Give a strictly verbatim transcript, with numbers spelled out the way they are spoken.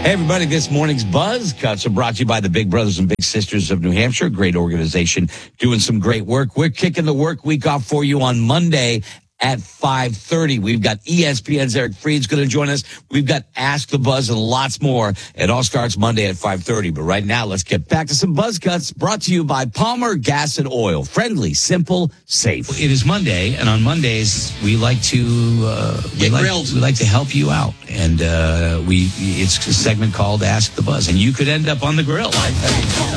Hey, everybody, this morning's Buzz Cuts are brought to you by the Big Brothers and Big Sisters of New Hampshire. Great organization doing some great work. We're kicking the work week off for you on Monday at five thirty. We've got E S P N's Eric Freed's going to join us. We've got Ask the Buzz and lots more. It all starts Monday at five thirty. But right now, let's get back to some Buzz Cuts brought to you by Palmer Gas and Oil. Friendly, simple, safe. It is Monday, and on Mondays, we like to uh, we Get like, grilled. we like to help you out. And uh, we it's a segment called Ask the Buzz. And you could end up on the grill.